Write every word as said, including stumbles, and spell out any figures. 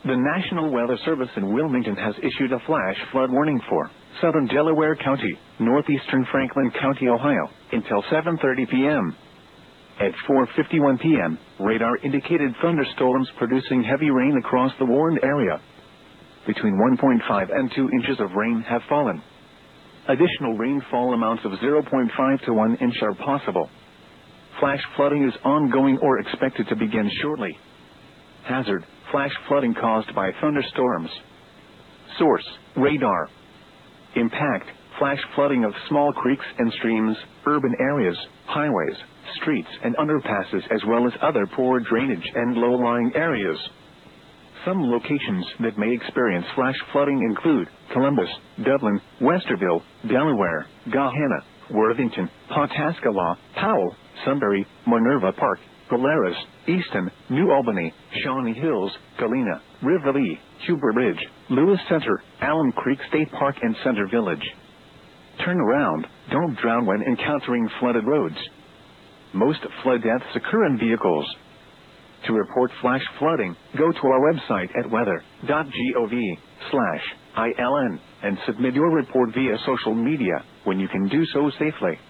The National Weather Service in Wilmington has issued a flash flood warning for southern Delaware County, northeastern Franklin County, Ohio, until seven thirty p m At four fifty-one p m, radar indicated thunderstorms producing heavy rain across the warned area. Between one point five and two inches of rain have fallen. Additional rainfall amounts of zero point five to one inch are possible. Flash flooding is ongoing or expected to begin shortly. Hazard: flash flooding caused by thunderstorms. Source: radar. Impact: flash flooding of small creeks and streams, urban areas, highways, streets and underpasses, as well as other poor drainage and low-lying areas. Some locations that may experience flash flooding include Columbus, Dublin, Westerville, Delaware, Gahanna, Worthington, Pawhuskalaw, Powell, Sunbury, Minerva Park, Polaris, Easton, New Albany, Shawnee Hills, Galena, Rivoli, Huber Ridge, Lewis Center, Alum Creek State Park and Center Village. Turn around, don't drown when encountering flooded roads. Most flood deaths occur in vehicles. To report flash flooding, go to our website at weather dot gov slash I L N and submit your report via social media when you can do so safely.